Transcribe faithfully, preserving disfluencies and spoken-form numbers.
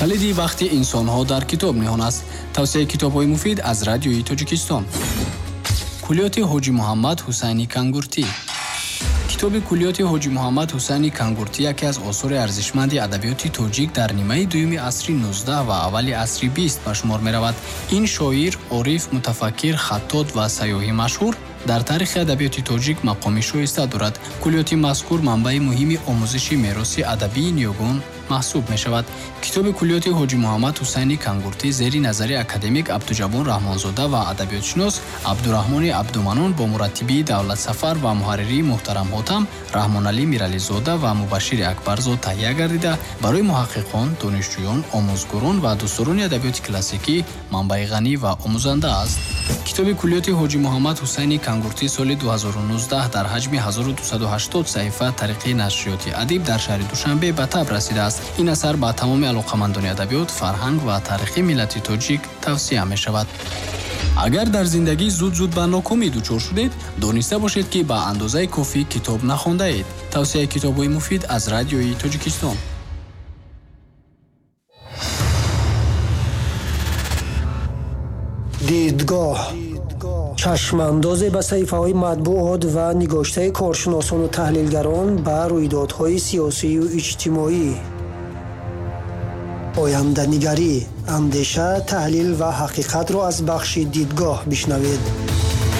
کلیدی وقتی انسان‌ها در کتاب نهان است. توصیه کتاب‌های مفید از رادیوی تاجیکستان. کلیات حاجی محمد حسینی کانگورتی. کتاب کلیات حاجی محمد حسینی کانگورتی یکی از آثار ارزشمند ادبیات تاجیک در نیمه دوم عصر نوزدهم و اول عصر بیست به شمار می‌رود. این شاعر، عارف، متفکر، خطاط و سیاحی مشهور در تاریخ ادبیات تاجیک مقامی شایسته دارد. کلیات مذکور منبع مهم آموزشی میراث ادبی نیوگون محسوب می شود. کتاب کلیات حاجی محمد حسینی کانگورتی زیر نظر اکادمیک عبدالجبار رحمانزاده و ادبیات شناس عبدالرحمن عبدالمنان با مرتبی دولت سفر و محرری محترم حاتم رحمان علی میرعلیزاده و مبشر اکبرزاده تهیه گردیده برای محققان، دانشجویان، آموزگاران و دوستداران ادبیات کلاسیکی منبع غنی و آموزنده است. کتاب کلیات حاجی محمد حسینی کانگورتی سال دو هزار و نوزده در حجم هزار و دویست و هشتاد صحیفه طریق نشریات ادب در شهر دوشنبه به تب رسیده است. این اثر با تمام علاقه‌مندان ادبیات، فرهنگ و تاریخ ملت تاجیک توصیه می شود. اگر در زندگی زود زود به ناکامی دچار شدید، دانسته باشید که با اندازه کافی کتاب نخوانده اید. توصیه کتاب‌های مفید از رادیوی تاجیکستان. دیدگاه چشماندازی به صحیفه‌های مطبوعات و نگاشته کارشناسان و تحلیلگران به رویدادهای سیاسی و اجتماعی. آینده‌نگری، اندیشه، تحلیل و حقیقت را از بخش دیدگاه بشنوید.